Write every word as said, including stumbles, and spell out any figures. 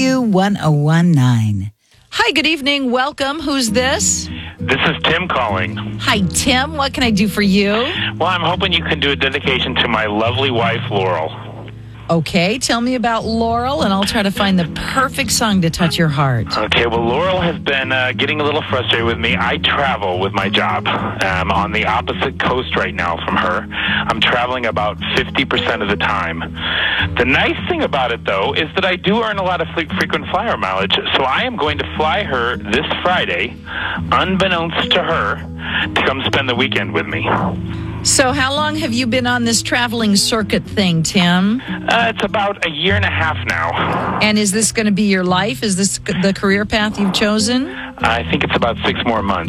Q one oh one nine. Hi, good evening. Welcome. Who's this? This is Tim calling. Hi, Tim. What can I do for you? Well, I'm hoping you can do a dedication to my lovely wife, Laurel. Okay, tell me about Laurel, and I'll try to find the perfect song to touch your heart. Okay, well, Laurel has been uh, getting a little frustrated with me. I travel with my job. I'm on the opposite coast right now from her. I'm traveling about fifty percent of the time. The nice thing about it, though, is that I do earn a lot of fre- frequent flyer mileage, so I am going to fly her this Friday, unbeknownst to her, to come spend the weekend with me. So how long have you been on this traveling circuit thing, Tim? Uh, it's about a year and a half now. And is this going to be your life? Is this the career path you've chosen? I think it's about six more months.